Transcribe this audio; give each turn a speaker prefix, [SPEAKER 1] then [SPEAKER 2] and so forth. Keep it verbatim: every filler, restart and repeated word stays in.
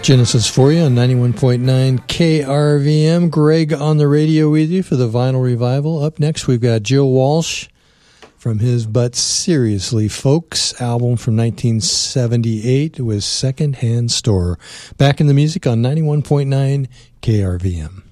[SPEAKER 1] Genesis for you on ninety-one point nine K R V M. Greg on the radio with you for the Vinyl Revival. Up next, we've got Joe Walsh from his But Seriously Folks album from nineteen seventy-eight with Second Hand Store. Back in the music on ninety-one point nine K R V M.